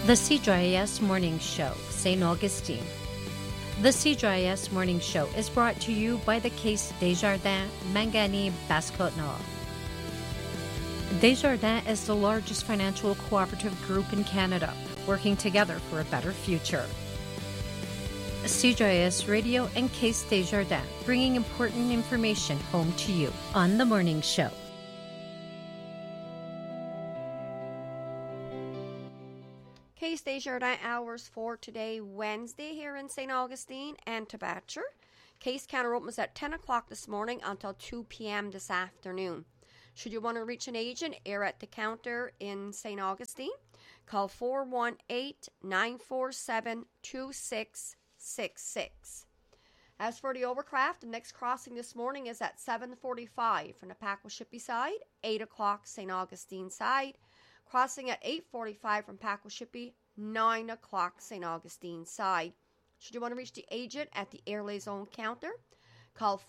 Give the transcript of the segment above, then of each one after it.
The CJIS Morning Show, St. Augustine. The CJIS Morning Show is brought to you by the Caisse Desjardins Mangani Bascotenaw. Desjardins is the largest financial cooperative group in Canada, working together for a better future. CJIS Radio and Caisse Desjardins, bringing important information home to you on The Morning Show. Caisse Desjardins hours for today, Wednesday, here in St. Augustine and Tabachar. Caisse counter opens at 10 o'clock this morning until 2 p.m. this afternoon. Should you want to reach an agent here at the counter in St. Augustine, call 418-947-2666. As for the overcraft, the next crossing this morning is at 7:45 from the Paquashippi side, 8 o'clock St. Augustine side. Crossing at 8:45 from Paquashippi, 9 o'clock St. Augustine side. Should you want to reach the agent at the Air Liaison counter, call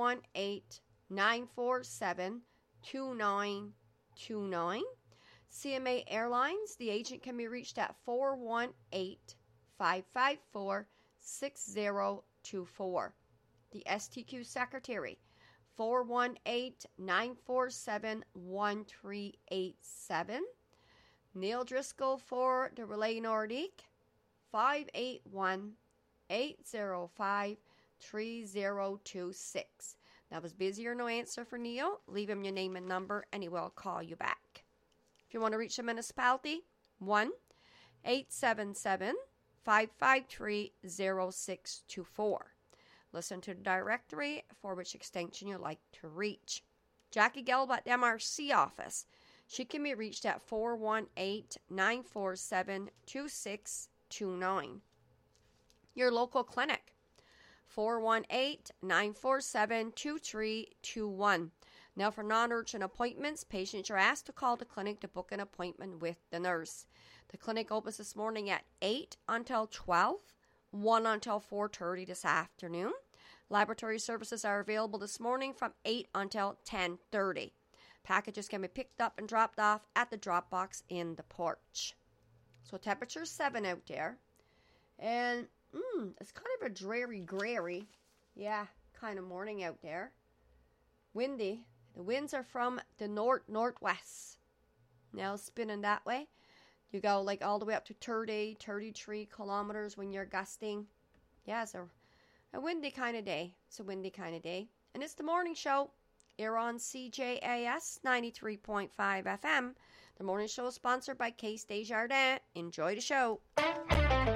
418-947-2929. CMA Airlines, the agent can be reached at 418-554-6024. The STQ secretary, 418-947-1387. Neil Driscoll for the Relay Nordique, 581-805-3026. That was busy or no answer for Neil. Leave him your name and number and he will call you back. If you want to reach the municipality, 1-877-553-0624. Listen to the directory for which extension you'd like to reach. Jackie Gelb at the MRC office. She can be reached at 418-947-2629. Your local clinic, 418-947-2321. Now for non-urgent appointments, patients are asked to call the clinic to book an appointment with the nurse. The clinic opens this morning at 8 until 12, 1 until 4:30 this afternoon. Laboratory services are available this morning from 8 until 10:30. Packages can be picked up and dropped off at the drop box in the porch. So temperature 7 out there. And it's kind of a dreary, grey, kind of morning out there. Windy. The winds are from the northwest. Now spinning that way. You go like all the way up to 30, 33 kilometers when you're gusting. Yeah, it's a windy kind of day. It's a windy kind of day. And it's the morning show. Here on CJIS 93.5 FM. The morning show is sponsored by Caisse Desjardins. Enjoy the show.